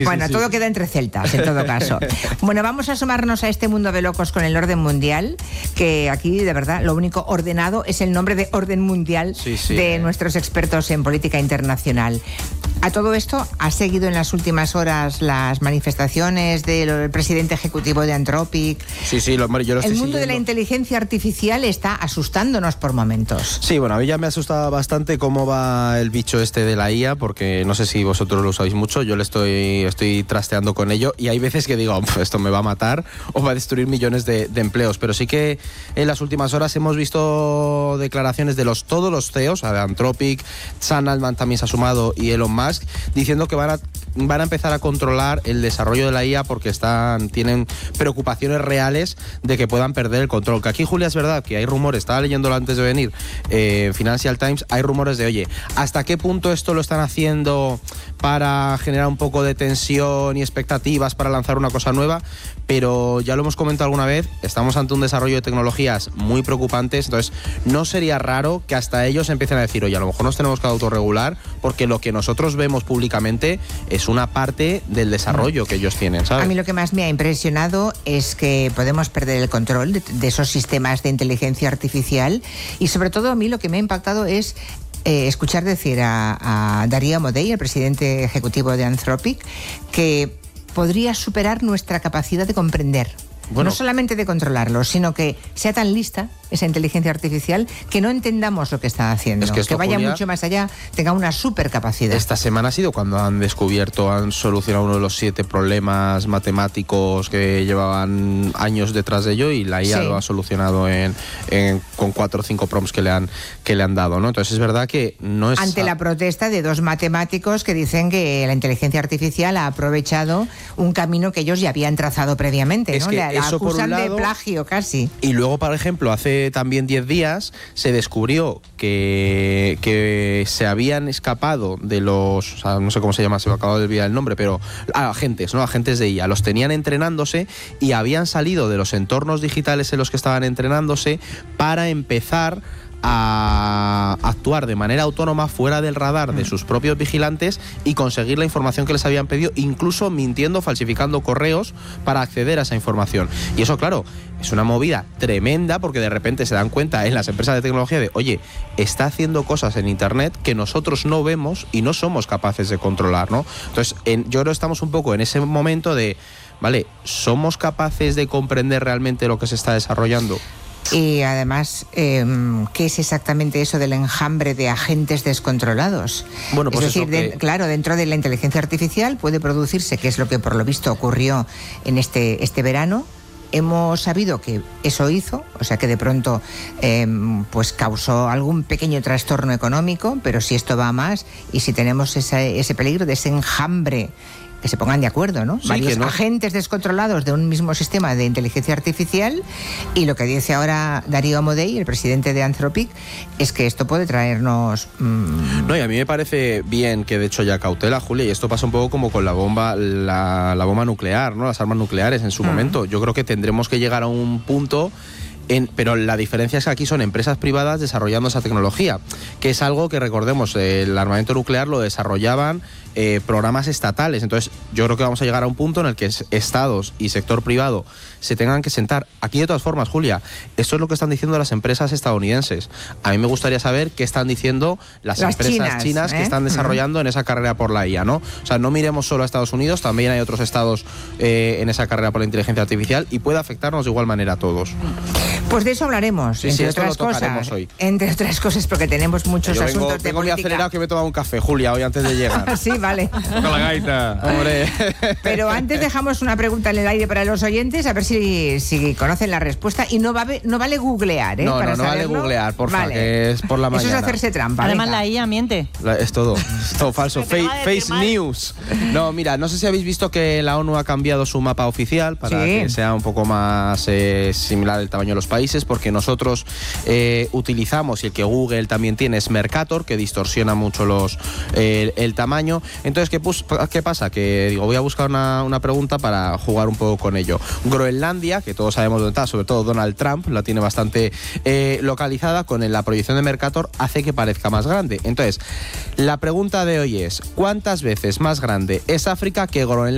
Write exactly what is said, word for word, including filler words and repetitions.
Bueno, sí, todo sí. queda entre celtas, en todo caso. Bueno, vamos a asomarnos a este mundo de locos con el orden mundial, que aquí, de verdad, lo único ordenado es el nombre de orden mundial sí, sí, de eh. nuestros expertos en política internacional. A todo esto, ¿ha seguido en las últimas horas las manifestaciones del presidente ejecutivo de Anthropic? Sí, sí, lo, yo lo estoy El mundo siguiendo. de la inteligencia artificial está asustándonos por momentos. Sí, bueno, a mí ya me asusta bastante cómo va el bicho este de la I A, porque no sé si vosotros lo usáis mucho, yo le estoy, estoy trasteando con ello y hay veces que digo, esto me va a matar o va a destruir millones de, de empleos, pero sí que en las últimas horas hemos visto declaraciones de los todos los C E Os, de Anthropic, Sam Altman también se ha sumado y Elon Musk, diciendo que van a, van a empezar a controlar el desarrollo de la I A porque están, tienen preocupaciones reales de que puedan perder el control. Que aquí, Julia, es verdad que hay rumores, estaba leyéndolo antes de venir, eh, Financial Times, hay rumores de, oye, ¿hasta qué punto esto lo están haciendo para generar un poco de tensión y expectativas para lanzar una cosa nueva? Pero ya lo hemos comentado alguna vez, estamos ante un desarrollo de tecnologías muy preocupantes, entonces no sería raro que hasta ellos empiecen a decir, oye, a lo mejor nos tenemos que autorregular porque lo que nosotros vemos públicamente es una parte del desarrollo que ellos tienen, ¿sabes? A mí lo que más me ha impresionado es que podemos perder el control de, de esos sistemas de inteligencia artificial y sobre todo a mí lo que me ha impactado es eh, escuchar decir a, a Darío Amodei, el presidente ejecutivo de Anthropic, que podría superar nuestra capacidad de comprender. Bueno, no solamente de controlarlo, sino que sea tan lista esa inteligencia artificial que no entendamos lo que está haciendo, es que, esto, que vaya Julia, mucho más allá, tenga una supercapacidad. Esta semana ha sido cuando han descubierto, han solucionado uno de los siete problemas matemáticos que llevaban años detrás de ello y la I A sí. lo ha solucionado en, en, con cuatro o cinco prompts que le han que le han dado, ¿no? Entonces es verdad que no es... Ante la protesta de dos matemáticos que dicen que la inteligencia artificial ha aprovechado un camino que ellos ya habían trazado previamente, es ¿no? Que la, la eso acusan por un lado, de plagio casi. Y luego, por ejemplo, hace también diez días se descubrió que, que se habían escapado de los, o sea, no sé cómo se llama, se me acaba de olvidar el nombre, pero ah, agentes, ¿no? Agentes de I A, los tenían entrenándose y habían salido de los entornos digitales en los que estaban entrenándose para empezar a actuar de manera autónoma fuera del radar de sus propios vigilantes y conseguir la información que les habían pedido, incluso mintiendo, falsificando correos para acceder a esa información. Y eso, claro, es una movida tremenda porque de repente se dan cuenta en las empresas de tecnología de, oye, está haciendo cosas en Internet que nosotros no vemos y no somos capaces de controlar, ¿no? Entonces, en, yo creo que estamos un poco en ese momento de, vale, ¿somos capaces de comprender realmente lo que se está desarrollando? Y además, eh, ¿qué es exactamente eso del enjambre de agentes descontrolados? Bueno, pues es decir, eso que... de, claro, dentro de la inteligencia artificial puede producirse, que es lo que por lo visto ocurrió en este, este verano. Hemos sabido que eso hizo, o sea que de pronto eh, pues causó algún pequeño trastorno económico, pero si esto va a más y si tenemos esa, ese peligro de ese enjambre, que se pongan de acuerdo, ¿no? Sí, Varios no. agentes descontrolados de un mismo sistema de inteligencia artificial, y lo que dice ahora Darío Amodei, el presidente de Anthropic, es que esto puede traernos... Mmm... No, y a mí me parece bien que de hecho haya cautela, Julia, y esto pasa un poco como con la bomba, la, la bomba nuclear, ¿no? Las armas nucleares en su mm. momento. Yo creo que tendremos que llegar a un punto... En, pero la diferencia es que aquí son empresas privadas desarrollando esa tecnología, que es algo que, recordemos, el armamento nuclear lo desarrollaban eh, programas estatales. Entonces yo creo que vamos a llegar a un punto en el que estados y sector privado se tengan que sentar. Aquí, de todas formas, Julia, esto es lo que están diciendo las empresas estadounidenses. A mí me gustaría saber qué están diciendo las, las empresas chinas, chinas ¿eh? que están desarrollando uh-huh. en esa carrera por la I A, ¿no? O sea, no miremos solo a Estados Unidos, también hay otros estados eh, en esa carrera por la inteligencia artificial y puede afectarnos de igual manera a todos. Pues de eso hablaremos, sí, entre sí, otras cosas. Hoy. Entre otras cosas, porque tenemos muchos Yo asuntos vengo, de vengo política. Vengo acelerado que me he tomado un café, Julia, hoy antes de llegar. Sí, vale. Toca la gaita. Hombre. Pero antes dejamos una pregunta en el aire para los oyentes, a ver si, si conocen la respuesta. Y no, va, no vale googlear, ¿eh? No, para no, no saberlo. vale googlear, porfa, vale. que es por la mañana. Eso es hacerse trampa. Además, venga. la I A miente. La, es todo, es todo falso. Fe, face news. No, mira, no sé si habéis visto que la ONU ha cambiado su mapa oficial para sí. que sea un poco más eh, similar al tamaño de los países, porque nosotros eh, utilizamos, y el que Google también tiene, es Mercator, que distorsiona mucho los eh, el, el tamaño. Entonces, ¿qué, pus, ¿qué pasa? Que digo, voy a buscar una, una pregunta para jugar un poco con ello. Groenlandia, que todos sabemos dónde está, sobre todo Donald Trump, la tiene bastante eh, localizada, con la proyección de Mercator hace que parezca más grande. Entonces, la pregunta de hoy es, ¿cuántas veces más grande es África que Groenlandia?